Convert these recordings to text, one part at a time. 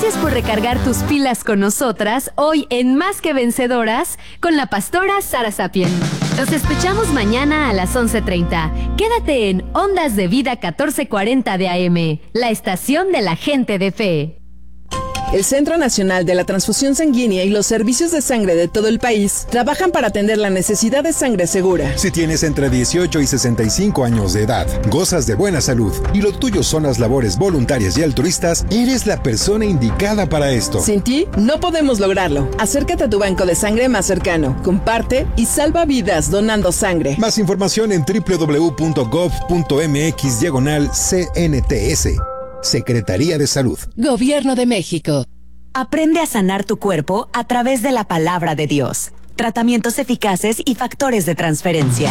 Gracias por recargar tus pilas con nosotras hoy en Más que Vencedoras con la pastora Sara Sapien. Nos escuchamos mañana a las 11:30. Quédate en Ondas de Vida 1440 de AM, la estación de la gente de fe. El Centro Nacional de la Transfusión Sanguínea y los servicios de sangre de todo el país trabajan para atender la necesidad de sangre segura. Si tienes entre 18 y 65 años de edad, gozas de buena salud y lo tuyo son las labores voluntarias y altruistas, eres la persona indicada para esto. Sin ti, no podemos lograrlo. Acércate a tu banco de sangre más cercano, comparte y salva vidas donando sangre. Más información en www.gov.mx/CNTS. Secretaría de Salud. Gobierno de México. Aprende a sanar tu cuerpo a través de la palabra de Dios. Tratamientos eficaces y factores de transferencia.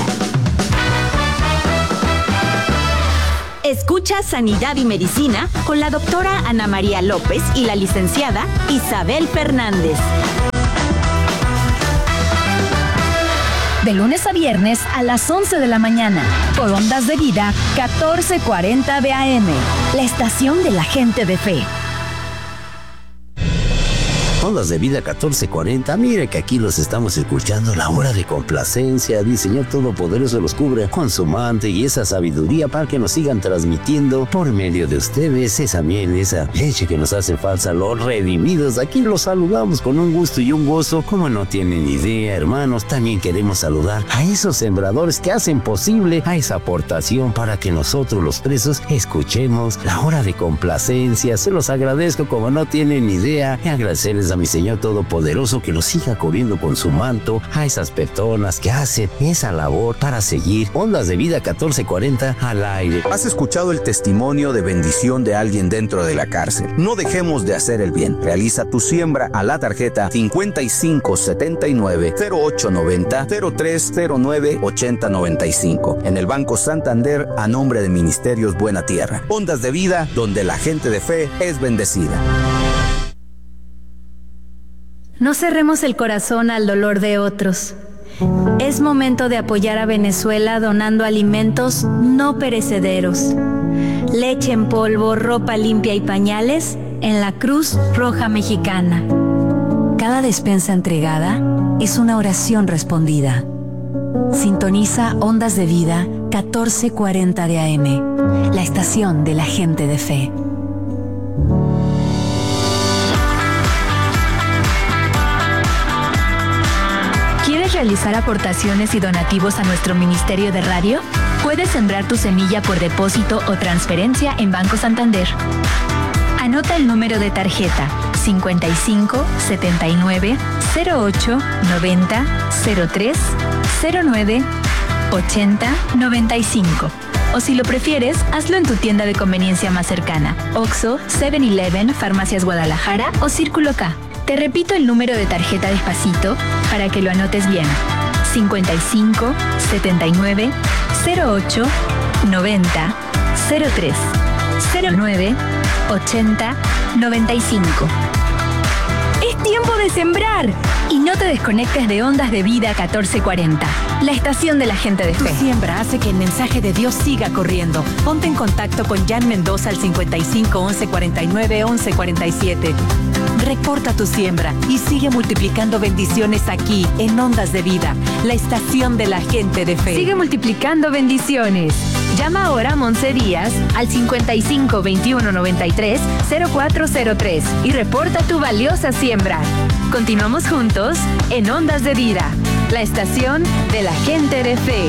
Escucha Sanidad y Medicina con la doctora Ana María López y la licenciada Isabel Fernández. De lunes a viernes a las 11 de la mañana, por Ondas de Vida 1440 de AM, la estación de la gente de fe. Ondas de Vida 1440, mire que aquí los estamos escuchando, la hora de complacencia. El Señor Todopoderoso los cubra con su manto y esa sabiduría para que nos sigan transmitiendo por medio de ustedes esa miel, esa leche que nos hace falta, los redimidos. Aquí los saludamos con un gusto y un gozo, como no tienen idea, hermanos. También queremos saludar a esos sembradores que hacen posible a esa aportación para que nosotros los presos escuchemos la hora de complacencia. Se los agradezco como no tienen idea y agradecerles a mi Señor Todopoderoso que nos siga cubriendo con su manto a esas personas que hacen esa labor para seguir Ondas de Vida 1440 al aire. ¿Has escuchado el testimonio de bendición de alguien dentro de la cárcel? No dejemos de hacer el bien. Realiza tu siembra a la tarjeta 5579-0890-0309-8095 en el Banco Santander a nombre de Ministerios Buena Tierra. Ondas de Vida, donde la gente de fe es bendecida. No cerremos el corazón al dolor de otros. Es momento de apoyar a Venezuela donando alimentos no perecederos, leche en polvo, ropa limpia y pañales en la Cruz Roja Mexicana. Cada despensa entregada es una oración respondida. Sintoniza Ondas de Vida 1440 de AM, la estación de la gente de fe. ¿Quieres realizar aportaciones y donativos a nuestro Ministerio de Radio? Puedes sembrar tu semilla por depósito o transferencia en Banco Santander. Anota el número de tarjeta 55 79 08 90 03 09 80 95. O si lo prefieres, hazlo en tu tienda de conveniencia más cercana: Oxxo, 7-Eleven, Farmacias Guadalajara o Círculo K. Te repito el número de tarjeta despacito para que lo anotes bien: 55 79 08 90 03 09 80 95. ¡Es tiempo de sembrar! Y no te desconectes de Ondas de Vida 1440, la estación de la gente de fe. Tu siembra hace que el mensaje de Dios siga corriendo. Ponte en contacto con Jan Mendoza al 55 11 49 11 47. Reporta tu siembra y sigue multiplicando bendiciones aquí en Ondas de Vida, la estación de la gente de fe. Sigue multiplicando bendiciones. Llama ahora a Montse Díaz al 55 21 93 0403 y reporta tu valiosa siembra. Continuamos juntos en Ondas de Vida, la estación de la gente de fe.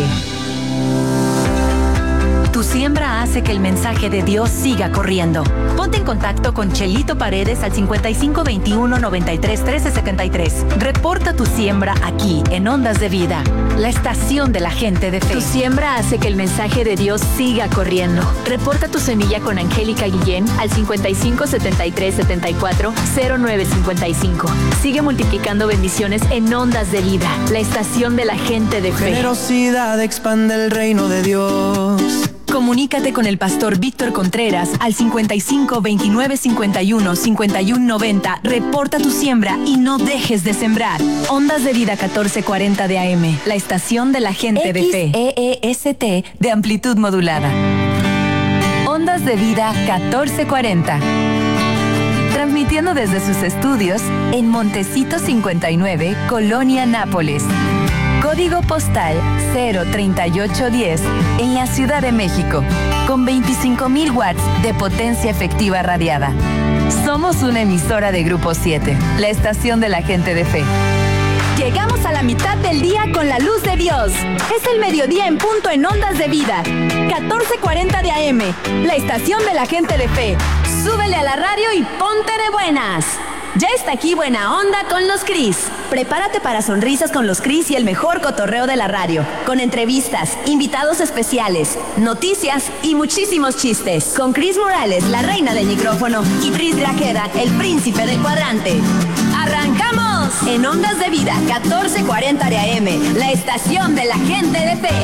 Tu siembra hace que el mensaje de Dios siga corriendo. Ponte en contacto con Chelito Paredes al 55 21 93 13 73. Reporta tu siembra aquí en Ondas de Vida, la estación de la gente de fe. Tu siembra hace que el mensaje de Dios siga corriendo. Reporta tu semilla con Angélica Guillén al 55 73 74 09 55. Sigue multiplicando bendiciones en Ondas de Vida, la estación de la gente de fe. Generosidad expande el reino de Dios. Comunícate con el pastor Víctor Contreras al 55 29 51 51 90. Reporta tu siembra y no dejes de sembrar. Ondas de Vida 1440 de AM, la estación de la gente de fe. XEEST de amplitud modulada. Ondas de Vida 1440. transmitiendo desde sus estudios en Montecito 59, Colonia Nápoles. Código postal 03810 en la Ciudad de México, con 25,000 watts de potencia efectiva radiada. Somos una emisora de Grupo 7, la estación de la gente de fe. Llegamos a la mitad del día con la luz de Dios. Es el mediodía en punto en Ondas de Vida. 1440 de AM, la estación de la gente de fe. Súbele a la radio y ponte de buenas. Ya está aquí Buena Onda con los Cris. Prepárate para sonrisas con los Cris y el mejor cotorreo de la radio. Con entrevistas, invitados especiales, noticias y muchísimos chistes. Con Cris Morales, la reina del micrófono, y Tris Grajeda, el príncipe del cuadrante. ¡Arrancamos! En Ondas de Vida, 1440 de AM, la estación de la gente de fe.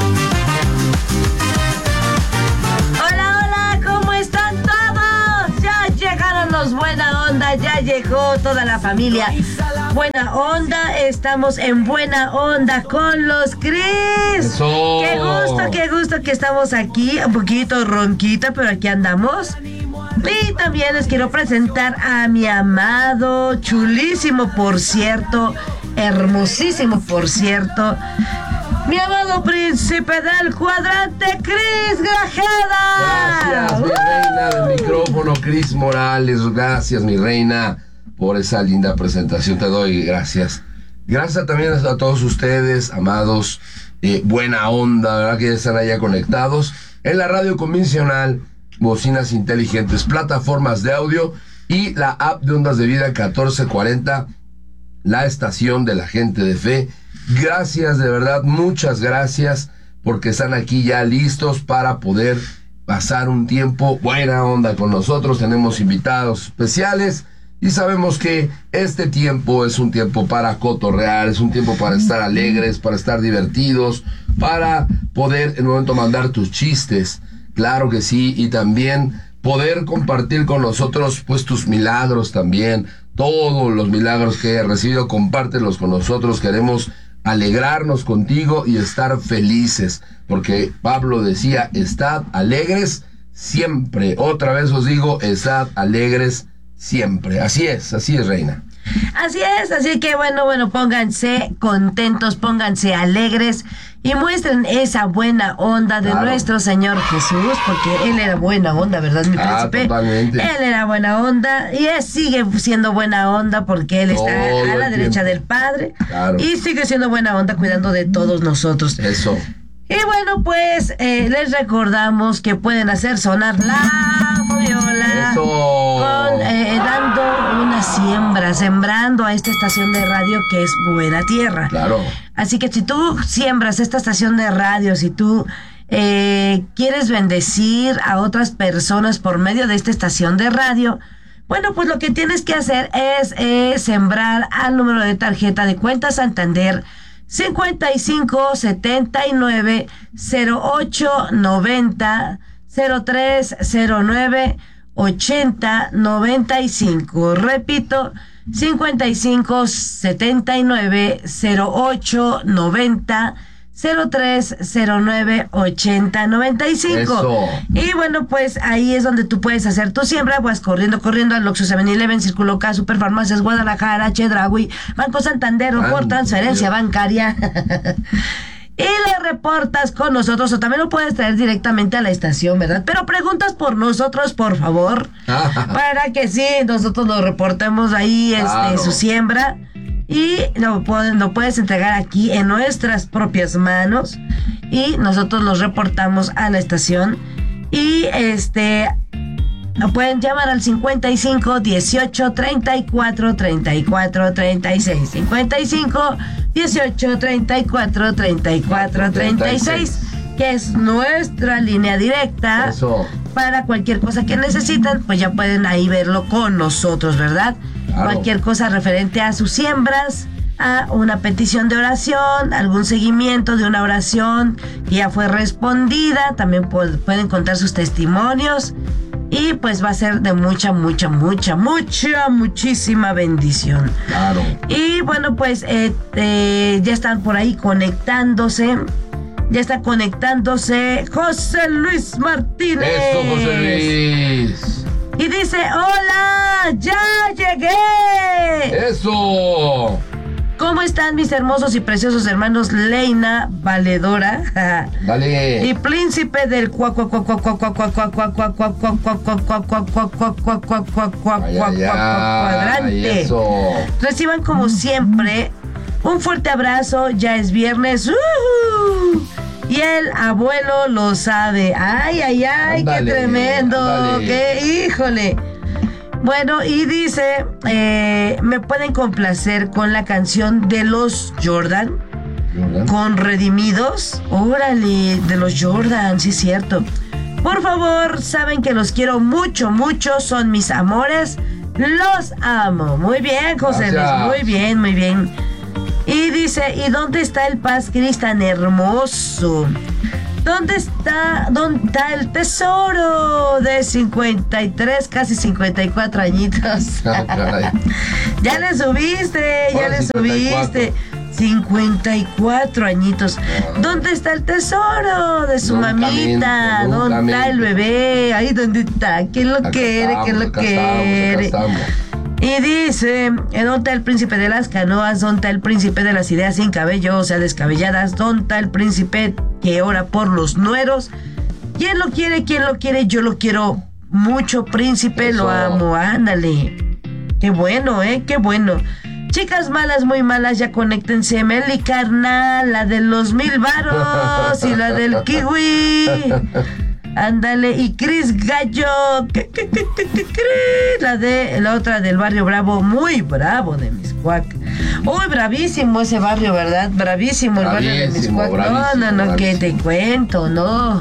Hola, hola, ¿cómo están todos? Ya llegaron los Buena Onda, ya llegó toda la familia Buena Onda, estamos en Buena Onda con los Cris. ¡Eso! Qué gusto que estamos aquí, un poquito ronquita, pero aquí andamos. Y también les quiero presentar a mi amado, chulísimo por cierto, hermosísimo por cierto, mi amado príncipe del cuadrante, Cris Grajeda. Gracias, mi reina del micrófono, Cris Morales. Gracias, mi reina, por esa linda presentación. Te doy gracias. Gracias también a todos ustedes, amados, Buena Onda, ¿verdad? Que ya están allá conectados en la radio convencional, bocinas inteligentes, plataformas de audio y la app de Ondas de Vida 1440, la estación de la gente de fe. Gracias, de verdad, muchas gracias, porque están aquí ya listos para poder pasar un tiempo buena onda con nosotros. Tenemos invitados especiales y sabemos que este tiempo es un tiempo para cotorrear, es un tiempo para estar alegres, para estar divertidos, para poder en un momento mandar tus chistes. Claro que sí, y también poder compartir con nosotros pues tus milagros también, todos los milagros que hayas recibido, compártelos con nosotros. Queremos alegrarnos contigo y estar felices, porque Pablo decía, estad alegres siempre. Otra vez os digo, estad alegres siempre. Así es, reina. Así es, así que bueno, pónganse contentos, pónganse alegres y muestren esa buena onda de nuestro Señor Jesús, porque Él era buena onda, ¿verdad, mi príncipe? Totalmente. Él era buena onda y Él sigue siendo buena onda porque Él está a la derecha del Padre. Claro. Y sigue siendo buena onda cuidando de todos nosotros. Eso. Y bueno, pues les recordamos que pueden hacer sonar la viola con dando una siembra, sembrando a esta estación de radio que es Buena Tierra. Claro. Así que si tú siembras esta estación de radio, si tú quieres bendecir a otras personas por medio de esta estación de radio, bueno, pues lo que tienes que hacer es sembrar al número de tarjeta de cuenta Santander 55 79 08 90 03 09 80 95. Repito, 55 79 08 90 0309 80 95. Eso. Y bueno, pues ahí es donde tú puedes hacer tu siembra. Vas corriendo al Oxxo 7-Eleven, Círculo K, Superfarmacias Guadalajara, Chedraui, Banco Santander o por transferencia bancaria. Y le reportas con nosotros, o también lo puedes traer directamente a la estación, ¿verdad? Pero preguntas por nosotros, por favor, para que sí, nosotros lo reportemos ahí su siembra. Y lo puedes entregar aquí en nuestras propias manos y nosotros los reportamos a la estación. Y lo pueden llamar al 55 18 34 34 36. 55 18 34 34 36, que es nuestra línea directa. Eso. Para cualquier cosa que necesitan, pues ya pueden ahí verlo con nosotros, ¿verdad? Claro. Cualquier cosa referente a sus siembras, a una petición de oración, algún seguimiento de una oración que ya fue respondida, también pueden contar sus testimonios y pues va a ser de muchísima bendición. Claro. Y bueno, pues ya están por ahí conectándose. Ya está conectándose José Luis Martínez. Eso, José Luis. Y dice, hola, ya llegué. ¡Eso! ¿Cómo están mis hermosos y preciosos hermanos Leina, Valedora? Dale. Y Príncipe del cuadrante. Reciban como siempre un fuerte abrazo, ya es viernes. Y el abuelo lo sabe. Ay, ay, ay, ándale, qué tremendo. Ándale. Qué híjole. Bueno, y dice, me pueden complacer con la canción de los Jordan, con Redimidos. Órale, de los Jordan, sí es cierto. Por favor, saben que los quiero mucho, mucho, son mis amores, los amo. Muy bien, José Luis, muy bien, muy bien. Y dice, ¿y dónde está el Paz Cris tan hermoso? ¿Dónde está el tesoro de 53, casi 54 añitos? Ya le subiste, ya le 54. Subiste. 54 añitos. ¿Dónde está el tesoro de su mamita? ¿Dónde está el bebé? Ahí dónde está. ¿Quién lo quiere? ¿Quién lo quiere? Y dice, ¿dónde está el príncipe de las canoas? ¿Dónde está el príncipe de las ideas sin cabello, o sea, descabelladas? ¿Dónde está el príncipe que ora por los nueros? ¿Quién lo quiere? ¿Quién lo quiere? Yo lo quiero mucho, príncipe. Eso. Lo amo, ándale. Qué bueno, qué bueno. Chicas malas, muy malas, ya conéctense. Meli carnal, la de los 1000 varos y la del kiwi. Ándale, y Cris Gallo, la otra del barrio Bravo, muy bravo de Miscuac. Uy, bravísimo ese barrio, ¿verdad? Bravísimo el barrio de Miscuac. No, que te cuento, no.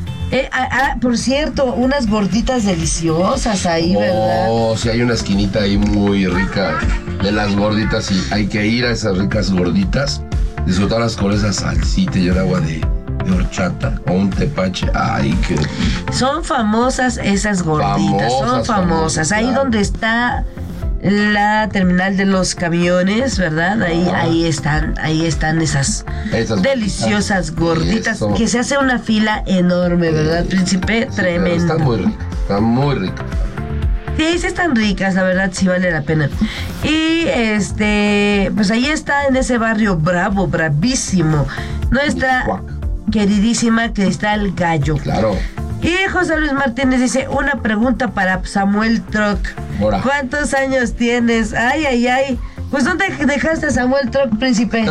Por cierto, unas gorditas deliciosas ahí, ¿verdad? Oh, sí, hay una esquinita ahí muy rica de las gorditas y hay que ir a esas ricas gorditas, disfrutarlas con esa salsita y el agua de horchata o un tepache. Ay, qué... Son famosas esas gorditas, son famosas. Ahí claro. Donde está la terminal de los camiones, ¿verdad? Ahí están esas deliciosas gorditas. Eso. Que se hace una fila enorme, ¿verdad, príncipe? Sí, tremendo. Están muy ricas. Sí, están ricas, la verdad sí vale la pena. Y pues ahí está en ese barrio bravo, bravísimo, nuestra queridísima Cristal Gallo. Claro. Y José Luis Martínez dice, una pregunta para Samuel Troc. Ahora. ¿Cuántos años tienes? Ay, ay, ay. Pues ¿dónde dejaste a Samuel Troc, príncipe?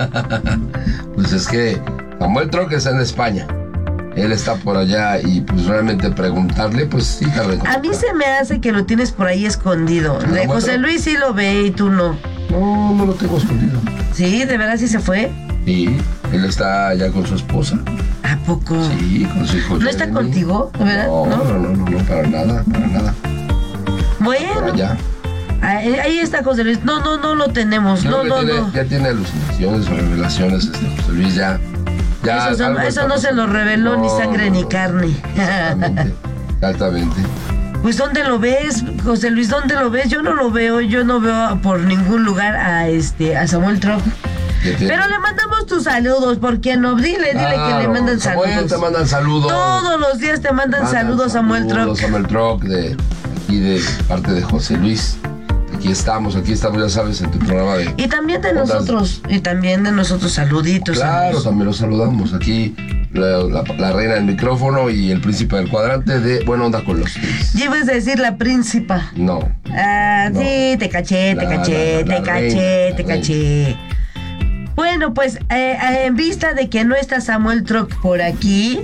Pues es que Samuel Troc está en España. Él está por allá y pues realmente preguntarle, pues sí, a mí se me hace que lo tienes por ahí escondido. De José Luis sí lo ve y tú no. No lo tengo escondido. ¿Sí? ¿De verdad sí se fue? Sí, él está allá con su esposa. ¿A poco? Sí, con su hijo. ¿No está contigo? ¿Verdad? No, para nada. Bueno. Por allá. Ahí está José Luis. No lo tenemos. Ya tiene alucinaciones o revelaciones, José Luis ya. Eso no se lo reveló ni sangre ni carne. Exactamente. Pues ¿dónde lo ves, José Luis? ¿Dónde lo ves? Yo no lo veo. Yo no veo por ningún lugar a Samuel Troc. Pero le mandamos tus saludos, ¿por qué no? Dile que le mandan saludos. Samuel, te mandan saludos. Todos los días te mandan saludos, Samuel Troc. Samuel Troc, aquí de parte de José Luis. Aquí estamos, ya sabes, en tu programa de... Y también de nosotros, saluditos. Claro, amigos. también los saludamos. Aquí la reina del micrófono y el príncipe del cuadrante de Buena Onda con los Cris. ¿Ibas a decir la príncipa? No. No. Sí, te caché. Bueno, pues en vista de que no está Samuel Troc por aquí,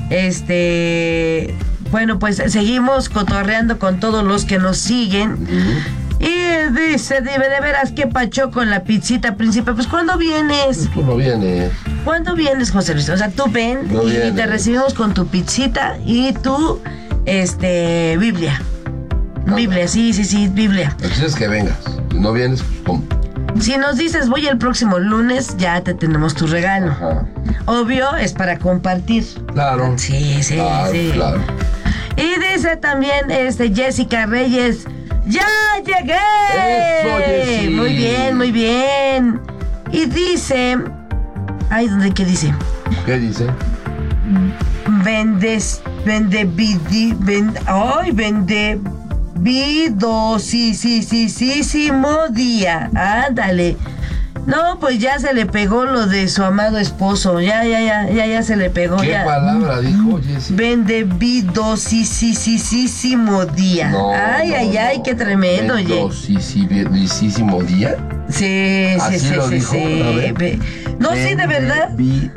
bueno, pues seguimos cotorreando con todos los que nos siguen. Uh-huh. Y dice, de veras, ¿qué pacho con la pizzita, príncipe? Pues, ¿cuándo vienes? Pues no viene. ¿Cuándo vienes, José Luis? O sea, tú ven y te recibimos con tu pizzita y tu, Biblia. Biblia, sí, Biblia. Lo que es que vengas. Si no vienes, pues, ¿cómo? Si nos dices, voy el próximo lunes, ya te tenemos tu regalo. Ajá. Obvio, es para compartir. Claro. Sí. Claro. Y dice también, Jessica Reyes, ¡ya llegué! ¡Eso, Jessy! Muy bien. Y dice... Ay, ¿qué dice? ¿Qué dice? Bendevidosísimo día. Ándale. No, pues ya se le pegó lo de su amado esposo. Ya se le pegó. ¿Qué palabra dijo, Jessy? Bendevidosísimo día. No, ay, qué tremendo, oye. ¿Bendevidosísimo día? Sí. Dijo, No, sí, de verdad.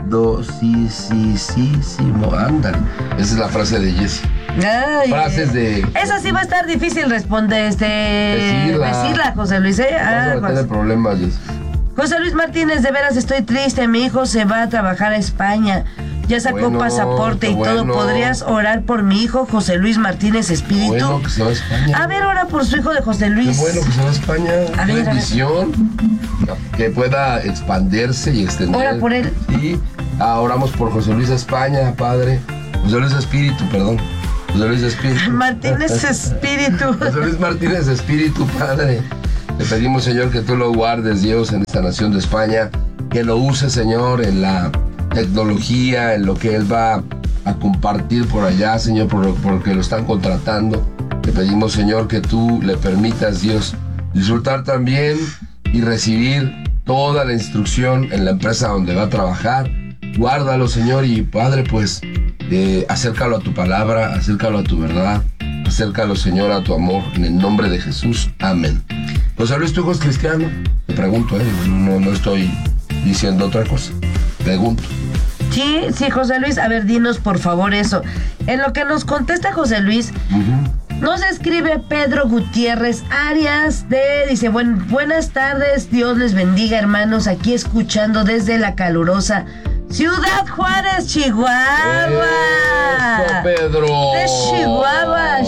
Bendevidosísimo. Ándale. Esa es la frase de Jessy. Frases de... Esa sí va a estar difícil responder, decirla, José Luis. No tener problemas, Jessy. José Luis Martínez, de veras estoy triste. Mi hijo se va a trabajar a España. Ya sacó pasaporte y todo. ¿Podrías orar por mi hijo, José Luis Martínez Espíritu? Bueno que se va a España. A ver, ora por su hijo de José Luis. Qué bueno que se va a España. Qué bendición. Que pueda expandirse y extender. Ora por él. Sí. Oramos por José Luis España, Padre. José Luis Espíritu, perdón. José Luis Espíritu. Martínez Espíritu. José Luis Martínez Espíritu, Padre. Te pedimos, Señor, que tú lo guardes, Dios, en esta nación de España. Que lo uses, Señor, en la tecnología, en lo que Él va a compartir por allá, Señor, porque lo están contratando. Te pedimos, Señor, que tú le permitas, Dios, disfrutar también y recibir toda la instrucción en la empresa donde va a trabajar. Guárdalo, Señor, y Padre, pues, acércalo a tu palabra, acércalo a tu verdad, acércalo, Señor, a tu amor, en el nombre de Jesús. Amén. José Luis, ¿tu hijo es cristiano? Te pregunto, no estoy diciendo otra cosa. Pregunto. Sí, José Luis, a ver, dinos por favor eso. En lo que nos contesta José Luis, nos escribe Pedro Gutiérrez Arias dice, buenas tardes, Dios les bendiga, hermanos, aquí escuchando desde la calurosa Ciudad Juárez, Chihuahua. ¡Eso, Pedro! De Chihuahua.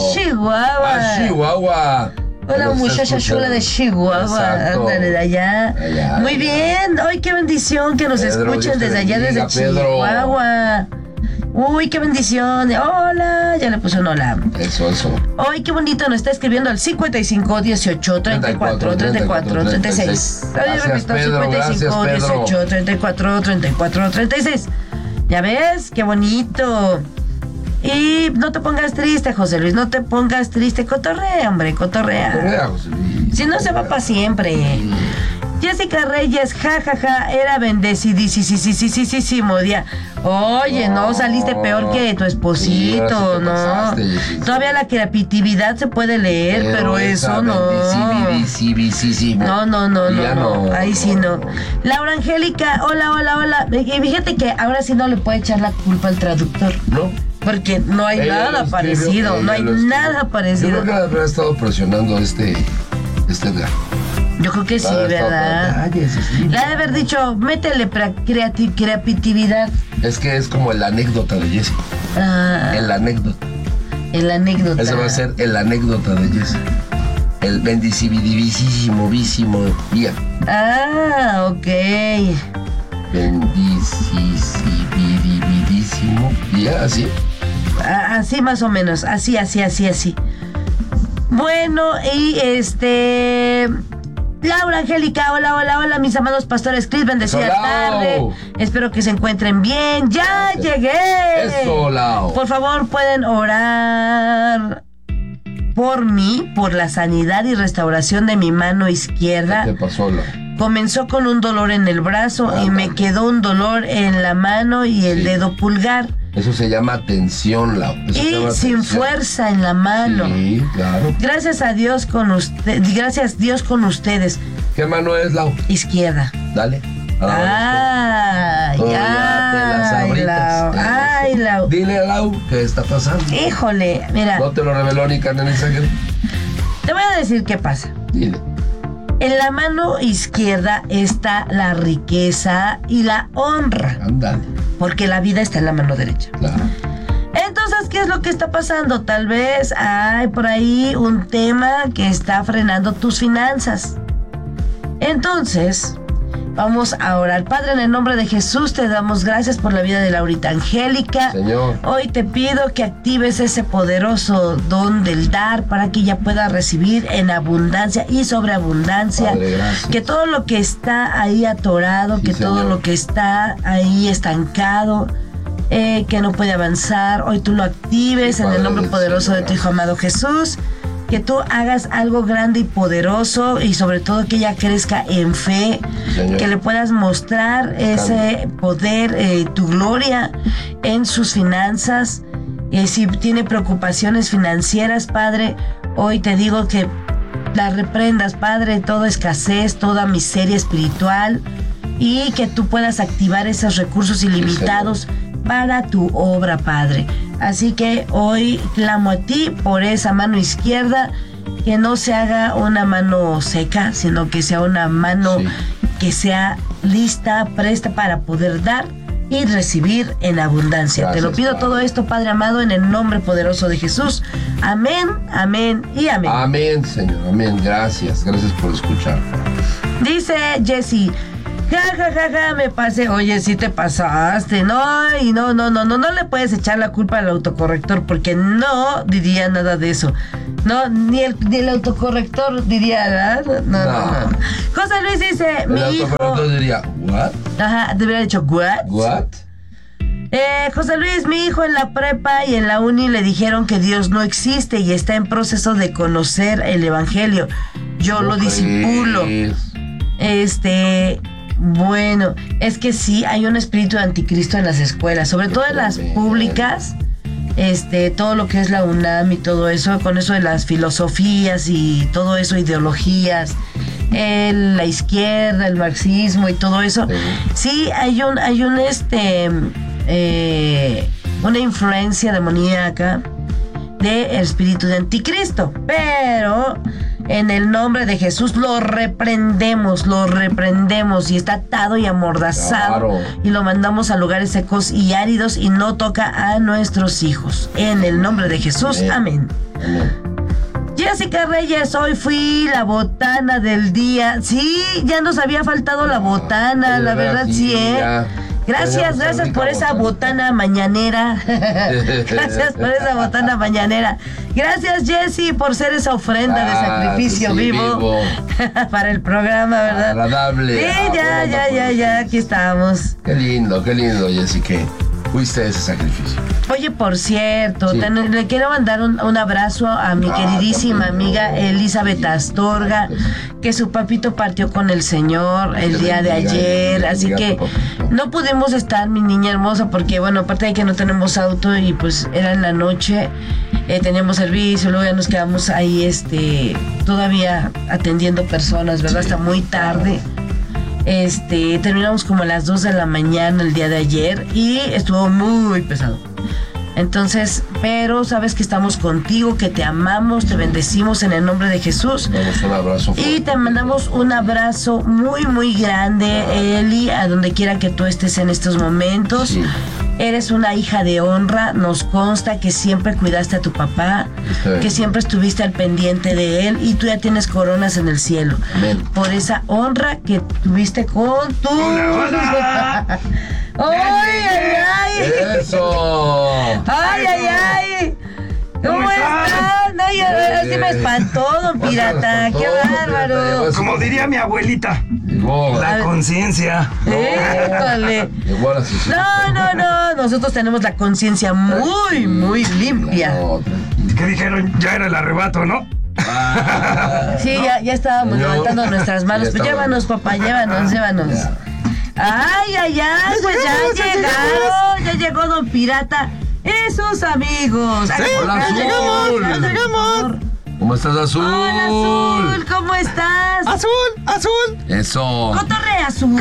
Chihuahua. Hola, muchacha chula de Chihuahua. Ándale, de allá. Muy bien. Ay, qué bendición que nos escuchen desde allá, desde Chihuahua. Uy, qué bendición. Hola, ya le puse un hola. Eso. Ay, qué bonito, nos está escribiendo al 55 18 34 34 36. Gracias, Pedro. 55 18 34 34 36. Ya ves, qué bonito. Y no te pongas triste, José Luis, no te pongas triste. Cotorrea, hombre, cotorrea. José Luis. Si no, se va para siempre. Jessica Reyes, era bendecidísimo día. Oye, no, saliste peor que tu esposito, ¿no? Todavía la creatividad se puede leer, pero eso no. No. Ahí sí no. Laura Angélica, hola. Y fíjate que ahora sí no le puede echar la culpa al traductor. No. Porque no hay nada parecido, nada parecido. Yo creo que habrá estado presionando este Edgar. Yo creo que sí, ¿verdad? Le ha de haber dicho, métele creatividad. Es que es como la anécdota de Jessy. El anécdota. Ese va a ser el anécdota de Jessy. El bendicidísimo día. Ok. Bendicidísimo día, así. Así más o menos, así. Bueno, y Laura Angélica, hola, mis amados pastores Cris, bendecida tarde. Espero que se encuentren bien. ¡Ya llegué! Eso, Lau. Por favor, pueden orar por mí, por la sanidad y restauración de mi mano izquierda. ¿Qué pasó, Lau? Comenzó con un dolor en el brazo y me quedó un dolor en la mano y el dedo pulgar. Eso se llama tensión, Lau. Y sin fuerza en la mano. Sí, claro. Gracias Dios con ustedes. ¿Qué mano es, Lau? Izquierda. Dale. Ay, Lau. Dile a Lau qué está pasando. Híjole, mira. No te lo reveló ni Carmen Isaac. Te voy a decir qué pasa. Dile. En la mano izquierda está la riqueza y la honra. Ándale. Porque la vida está en la mano derecha. Claro. Entonces, ¿qué es lo que está pasando? Tal vez hay por ahí un tema que está frenando tus finanzas. Entonces, vamos a orar. Padre, en el nombre de Jesús te damos gracias por la vida de Laurita Angélica. Señor. Hoy te pido que actives ese poderoso don del dar para que ella pueda recibir en abundancia y sobreabundancia. Padre, gracias. Que todo lo que está ahí atorado, que todo lo que está ahí estancado, que no puede avanzar. Hoy tú lo actives en el nombre poderoso de tu Hijo amado Jesús. Que tú hagas algo grande y poderoso y sobre todo que ella crezca en fe, Señor. Que le puedas mostrar ese poder, tu gloria en sus finanzas. Si tiene preocupaciones financieras, Padre, hoy te digo que la reprendas, Padre, toda escasez, toda miseria espiritual y que tú puedas activar esos recursos ilimitados para tu obra, Padre. Así que hoy clamo a ti por esa mano izquierda, que no se haga una mano seca, sino que sea una mano que sea lista, presta para poder dar y recibir en abundancia. Gracias, te lo pido, Padre. Todo esto, Padre amado, en el nombre poderoso de Jesús. Amén, amén y amén. Amén, Señor, amén. Gracias por escuchar. Dice Jessy: ja, me pasé. Oye, sí te pasaste. No le puedes echar la culpa al autocorrector, porque no diría nada de eso. No, ni el autocorrector diría nada. No. José Luis dice, mi hijo... El autocorrector diría, ¿what? Ajá, debería haber dicho, ¿what? ¿What? José Luis, mi hijo en la prepa y en la uni le dijeron que Dios no existe y está en proceso de conocer el evangelio. Yo lo discipulo. Bueno, es que sí, hay un espíritu de anticristo en las escuelas, sobre todo en las públicas, todo lo que es la UNAM y todo eso, con eso de las filosofías y todo eso, ideologías, la izquierda, el marxismo y todo eso. Sí, hay una influencia demoníaca del espíritu de anticristo, pero en el nombre de Jesús lo reprendemos y está atado y amordazado, y lo mandamos a lugares secos y áridos y no toca a nuestros hijos. En el nombre de Jesús, amén. Jessica Reyes, hoy fui la botana del día. Sí, ya nos había faltado la botana, la verdad sí, Gracias por esa botana mañanera. Gracias por esa botana mañanera. Gracias, Jessy, por ser esa ofrenda de sacrificio vivo para el programa, ¿verdad? Agradable. Sí, ya, aquí estamos. Qué lindo, Jessy, que fuiste ese sacrificio. Oye, por cierto, le quiero mandar un abrazo a mi queridísima amiga Elizabeth Astorga, que su papito partió con el Señor el día de ayer, así que no pudimos estar, mi niña hermosa, porque bueno, aparte de que no tenemos auto y pues era en la noche, teníamos servicio, luego ya nos quedamos ahí todavía atendiendo personas, ¿verdad? Hasta muy tarde. Terminamos como a las 2 de la mañana el día de ayer y estuvo muy pesado. Entonces, pero sabes que estamos contigo, que te amamos, te bendecimos en el nombre de Jesús. Un abrazo fuerte. Y te mandamos un abrazo muy, muy grande, Eli, a donde quiera que tú estés en estos momentos. Sí. Eres una hija de honra, nos consta que siempre cuidaste a tu papá, que siempre estuviste al pendiente de él y tú ya tienes coronas en el cielo. Amén. Por esa honra que tuviste con tu... ¡Ay! ¡Eso! ¡Ay! ¿Cómo estás? No, así me espantó, don Pirata. ¡Qué bárbaro! Como diría mi abuelita, la conciencia. ¡Híjole! No. Nosotros tenemos la conciencia muy, muy limpia. ¿Qué dijeron? Ya era el arrebato, ¿no? Sí, ya estábamos levantando nuestras manos. Pues llévanos, papá, llévanos. Ay, pues ya llegaron. Ya llegó don Pirata y sus amigos. Sí, hola, llegamos. ¿Cómo estás, Azul? Hola, Azul, ¿cómo estás? Azul. Eso. Cotorrea, Azul.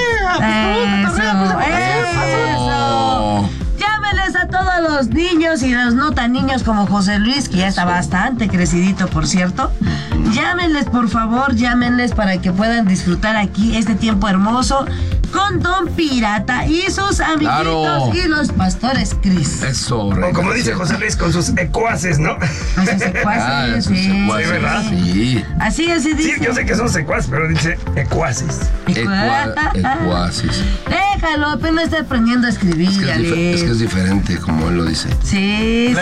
Eso. Llámenles a todos los niños y los no tan niños como José Luis, que ya está bastante crecidito, por cierto. Llámenles, por favor, para que puedan disfrutar aquí este tiempo hermoso con don Pirata y sus amiguitos y los pastores Cris. Eso, o como dice José Luis, con sus ecuaces, ¿no? Con sus ecuaces, sí, ¿verdad? Sí. Así dice. Sí, yo sé que son secuaces, pero dice ecuaces. Ecuaces. Déjalo, apenas está aprendiendo a escribir. Es que es diferente, como él lo dice. Sí.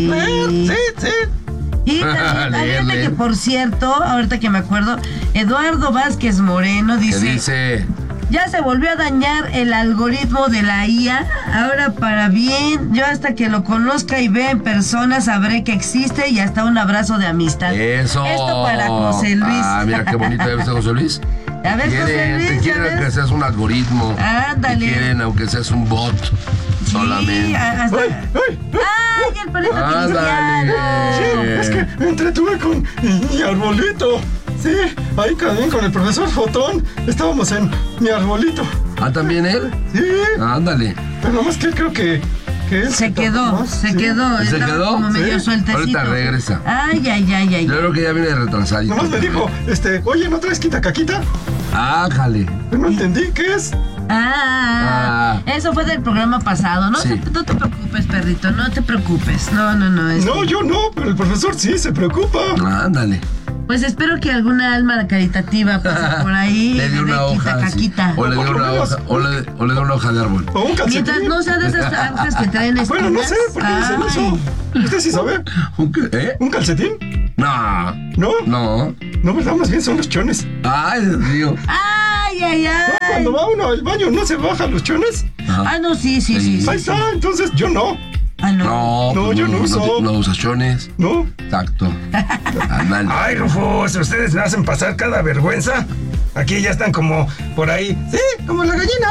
Y también, que por cierto, ahorita que me acuerdo, Eduardo Vázquez Moreno dice... ¿Qué dice? Ya se volvió a dañar el algoritmo de la IA. Ahora para bien, yo hasta que lo conozca y vea en persona sabré que existe y hasta un abrazo de amistad. Eso. Esto para José Luis. Ah, mira qué bonito debe ser José Luis. A ver, José Luis, te quieren que seas un algoritmo. Ándale. Te quieren aunque seas un bot. Sí, solamente. Hasta... ¡Ay, el perrito cristiano! Sí, es que me entretuve con mi arbolito. Sí, ahí también con el profesor Fotón. Estábamos en mi arbolito. ¿Ah, también él? Sí. Ándale. Pero nomás que creo que él se quedó. ¿Se quedó? Como medio sueltecito. Ahorita regresa. Ay. Yo creo que ya viene retrasadito. Nomás me dijo, oye, ¿no traes quitacaquita? Ájale. No entendí, ¿qué es? Eso fue del programa pasado. No, sí. No te preocupes, perrito, no te preocupes. No. No, yo no, pero el profesor sí se preocupa. Ándale. Pues espero que alguna alma caritativa pase por ahí. Le dé una hoja. Caquita. Sí. O le dé una hoja. O le dé una hoja de árbol. O un calcetín. Mientras no sea de esas hojas que traen espinas. Bueno, no sé, ¿por qué dicen eso? ¿Usted sí sabe? ¿Un calcetín? No. ¿No? No. No, ¿verdad? Más bien son los chones. Ay, Dios mío. Ay. No, cuando va uno al baño, ¿no se bajan los chones? Ah, no, sí. Ahí está, entonces yo no. Ah, no. No, yo no uso. No usas chones. No. Exacto. Ay, Rufus, ustedes me hacen pasar cada vergüenza. Aquí ya están como por ahí. Sí, como la gallina.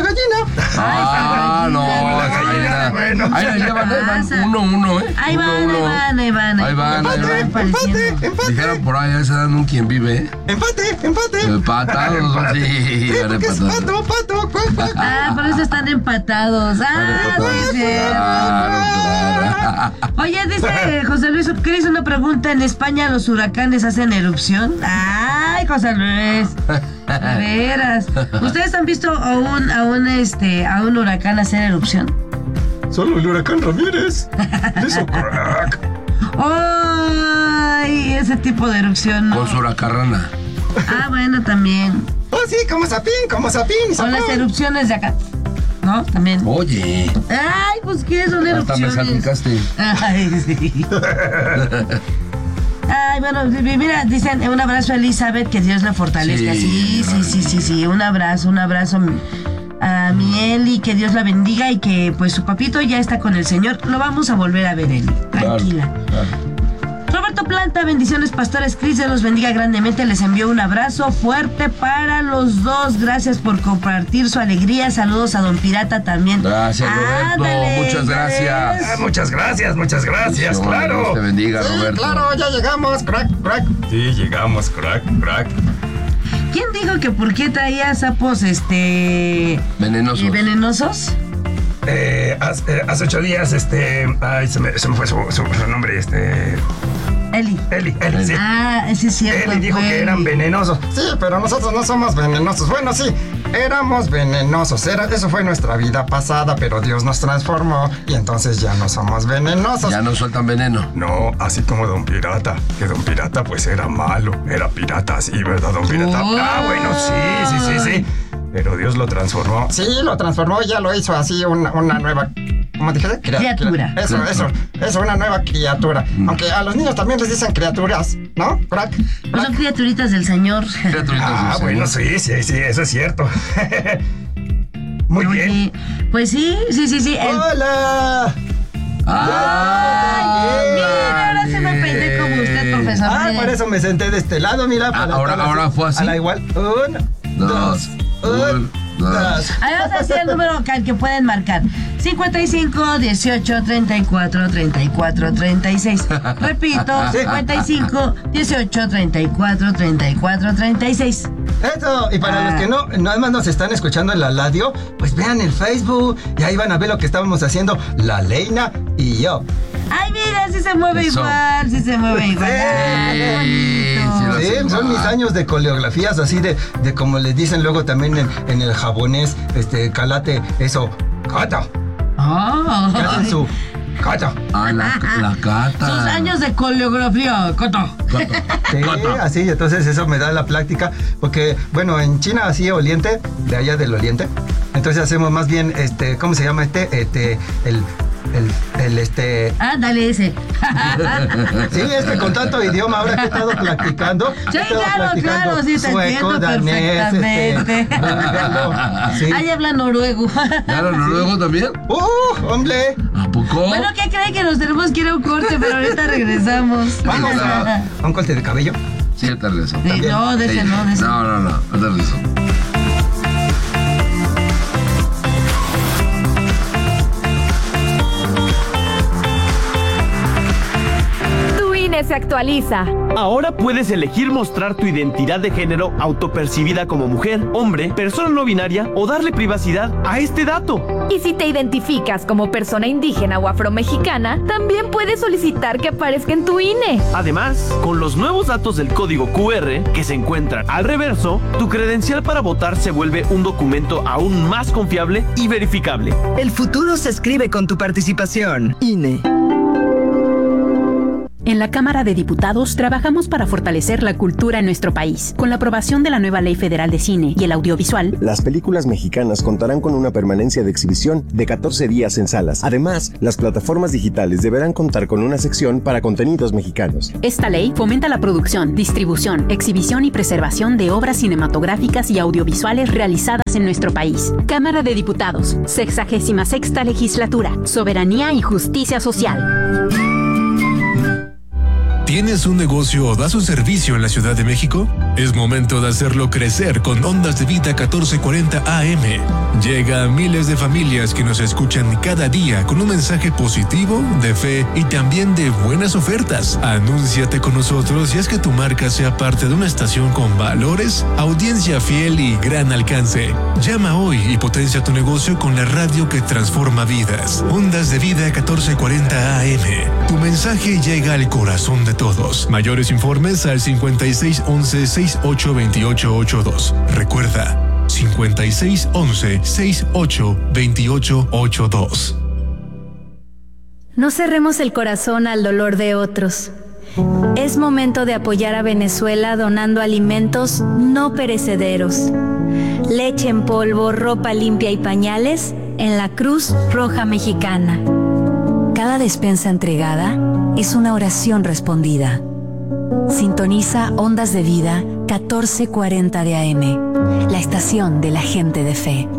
No, la gallina. Bueno. Ahí la llevan, 1-1, ¿eh? Ahí van. Empate. Dijeron por ahí se dan un quien vive, ¿eh? Empate. Empatados, sí. Pato. Por eso están empatados. Sí. Claro. Oye, dice José Luis, ¿qué hizo una pregunta? ¿En España los huracanes hacen erupción? Ay, José Luis. De veras. ¿Ustedes han visto a un huracán hacer erupción? Solo el huracán Ramírez. Eso, crack. Ay, ese tipo de erupción no. Con su huracarrana. Bueno, también. Oh, sí, como sapín. O las erupciones de acá. ¿No? También. Oye. Ay, pues ¿qué son erupciones? Hasta me salpicaste. Ay, sí. Ay, bueno, mira, dicen un abrazo a Elizabeth, que Dios la fortalezca. Sí. Un abrazo a mi Eli, que Dios la bendiga y que pues su papito ya está con el Señor. Lo vamos a volver a ver, Eli. Tranquila. Claro. Roberto Planta, bendiciones, pastores. Cris, Dios los bendiga grandemente. Les envío un abrazo fuerte para los dos. Gracias por compartir su alegría. Saludos a Don Pirata también. Gracias, Roberto. Ándale, muchas gracias. Muchas gracias, claro. Dios te bendiga, sí, Roberto. Claro, ya llegamos, crack. Sí, llegamos, crack. ¿Quién dijo que por qué traía sapos, venenosos? ¿Venenosos? Hace 8 días, ay, se me fue su nombre, Eli, sí. Ese es cierto. Eli dijo que eran venenosos. Sí, pero nosotros no somos venenosos. Bueno, sí, éramos venenosos. Eso fue nuestra vida pasada, pero Dios nos transformó y entonces ya no somos venenosos. Ya no sueltan veneno. No, así como Don Pirata, que Don Pirata pues era malo, era pirata, sí, ¿verdad, Don Pirata? Bueno, sí. Pero Dios lo transformó. Sí, lo transformó y ya lo hizo así una nueva... ¿Cómo dijiste? Criatura. Eso, una nueva criatura. Aunque a los niños también les dicen criaturas, ¿no? Crack. Pues son criaturitas del Señor. Bueno, sí, eso es cierto. Muy bien. Pues sí. ¡Hola! Mira, ahora se me peiné como usted, profesor. Por eso me senté de este lado, mira. Ahora fue así. A la igual. 1, 2, 1. Ahí vamos a hacer el número al que pueden marcar: 55 18 34 34 36. Repito, 55 18 34 34 36. Eso, y para los que no nada más nos están escuchando en la radio, pues vean el Facebook y ahí van a ver lo que estábamos haciendo la Leina y yo. Ay, mira, sí se mueve igual. Sí, son mis años de coreografías, así de como les dicen luego también en el japonés, calate, eso, kata. Que hacen su kata. La kata. Sus años de coreografía, kata. Sí, así, entonces eso me da la práctica, porque, bueno, en China así oriente, de allá del oriente, entonces hacemos más bien, ¿cómo se llama el Ándale, ese. Sí, es que con tanto idioma ahora que he estado practicando. Sí, claro, sí, te entiendo perfectamente. Sí. Ahí habla noruego. ¿Habla noruego también? ¡Hombre! ¿A poco? Bueno, ¿qué creen? Que nos tenemos que ir a un corte, pero ahorita regresamos. Vamos a un corte de cabello. Sí, ahorita regreso. No, de ese no, de ese. No, ahorita regreso. Se actualiza. Ahora puedes elegir mostrar tu identidad de género autopercibida como mujer, hombre, persona no binaria o darle privacidad a este dato. Y si te identificas como persona indígena o afromexicana, también puedes solicitar que aparezca en tu INE. Además, con los nuevos datos del código QR que se encuentran al reverso, tu credencial para votar se vuelve un documento aún más confiable y verificable. El futuro se escribe con tu participación. INE. En la Cámara de Diputados trabajamos para fortalecer la cultura en nuestro país. Con la aprobación de la nueva Ley Federal de Cine y el Audiovisual, las películas mexicanas contarán con una permanencia de exhibición de 14 días en salas. Además, las plataformas digitales deberán contar con una sección para contenidos mexicanos. Esta ley fomenta la producción, distribución, exhibición y preservación de obras cinematográficas y audiovisuales realizadas en nuestro país. Cámara de Diputados, 66ª Legislatura, Soberanía y Justicia Social. ¿Tienes un negocio o das un servicio en la Ciudad de México? Es momento de hacerlo crecer con Ondas de Vida 1440 AM. Llega a miles de familias que nos escuchan cada día con un mensaje positivo, de fe y también de buenas ofertas. Anúnciate con nosotros y haz que tu marca sea parte de una estación con valores, audiencia fiel y gran alcance. Llama hoy y potencia tu negocio con la radio que transforma vidas. Ondas de Vida 1440 AM. Tu mensaje llega al corazón de todos. Mayores informes al 5611-682882. Recuerda, 5611-682882. No cerremos el corazón al dolor de otros. Es momento de apoyar a Venezuela donando alimentos no perecederos. Leche en polvo, ropa limpia y pañales en la Cruz Roja Mexicana. Cada despensa entregada es una oración respondida. Sintoniza Ondas de Vida 1440 de AM, la estación de la gente de fe.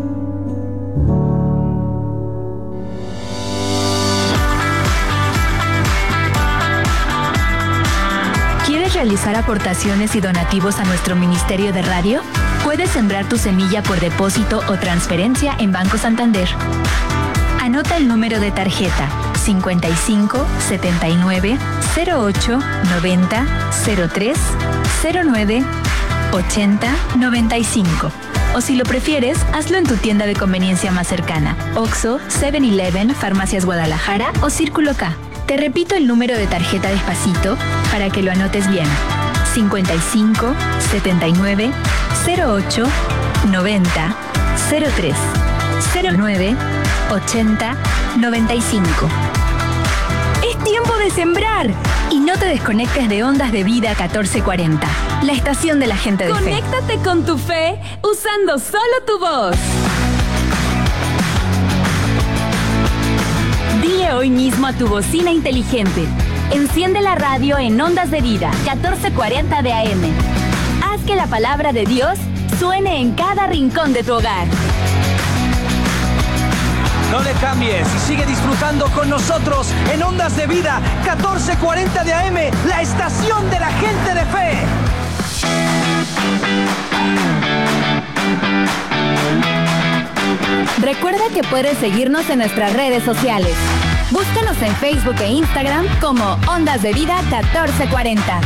¿Quieres realizar aportaciones y donativos a nuestro Ministerio de Radio? Puedes sembrar tu semilla por depósito o transferencia en Banco Santander. Anota el número de tarjeta 55 79 08 90 03 09 80 95. O si lo prefieres, hazlo en tu tienda de conveniencia más cercana: Oxxo, 7-Eleven, Farmacias Guadalajara o Círculo K. Te repito el número de tarjeta despacito para que lo anotes bien: 55 79 08 90 03 09 80 95. ¡Es tiempo de sembrar! Y no te desconectes de Ondas de Vida 1440, la estación de la gente de fe. Conéctate con tu fe usando solo tu voz. Dile hoy mismo a tu bocina inteligente: enciende la radio en Ondas de Vida 1440 de AM. Haz que la palabra de Dios suene en cada rincón de tu hogar. No le cambies y sigue disfrutando con nosotros en Ondas de Vida 1440 de AM, la estación de la gente de fe. Recuerda que puedes seguirnos en nuestras redes sociales. Búscanos en Facebook e Instagram como Ondas de Vida 1440.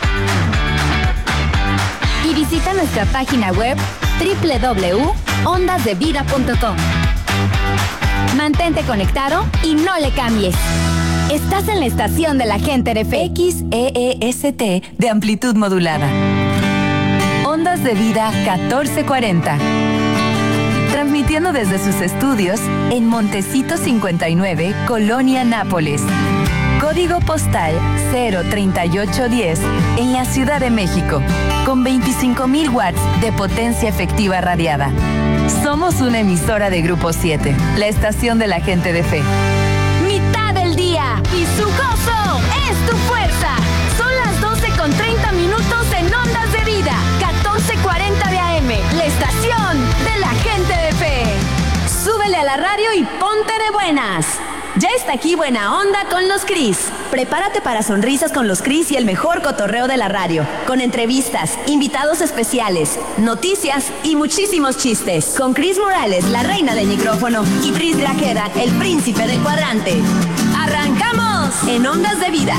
Y visita nuestra página web www.ondasdevida.com. Mantente conectado y no le cambies. Estás en la estación de la gente de fe. XEEST de amplitud modulada. Ondas de Vida 1440. Transmitiendo desde sus estudios en Montecito 59, Colonia Nápoles. Código postal 03810 en la Ciudad de México, con 25,000 watts de potencia efectiva radiada. Somos una emisora de Grupo 7, la estación de la gente de fe. Mi y su gozo es tu fuerza. Son las 12:30 en Ondas de Vida, 14:40 de AM, la estación de la gente de fe. Súbele a la radio y ponte de buenas. Ya está aquí Buena Onda con los Cris. Prepárate para sonrisas con los Cris y el mejor cotorreo de la radio, con entrevistas, invitados especiales, noticias y muchísimos chistes. Con Cris Morales, la reina del micrófono, y Pris Grajeda, el príncipe del cuadrante. ¡Arrancamos! En Ondas de Vida,